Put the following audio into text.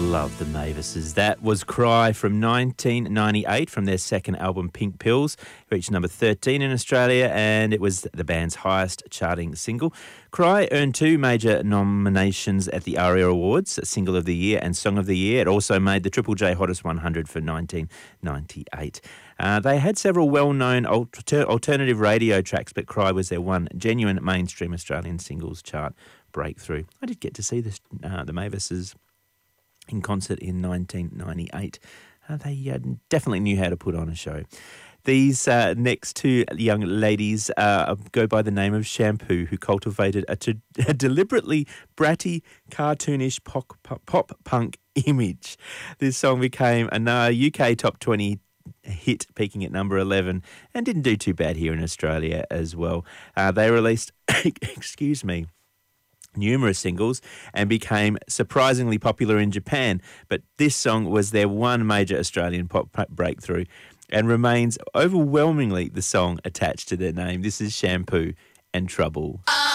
Love the Mavises. That was Cry from 1998 from their second album Pink Pills. It reached number 13 in Australia and it was the band's highest charting single. Cry earned 2 major nominations at the ARIA Awards, Single of the Year and Song of the Year. It also made the Triple J Hottest 100 for 1998. They had several well-known alternative radio tracks, but Cry was their one genuine mainstream Australian singles chart breakthrough. I did get to see the Mavises in concert in 1998. They definitely knew how to put on a show. These next 2 young ladies go by the name of Shampoo, who cultivated a deliberately bratty, cartoonish pop punk image. This song became a UK top 20 hit, peaking at number 11, and didn't do too bad here in Australia as well. They released, numerous singles and became surprisingly popular in Japan, but this song was their one major Australian pop breakthrough and remains overwhelmingly the song attached to their name. This is Shampoo and Trouble.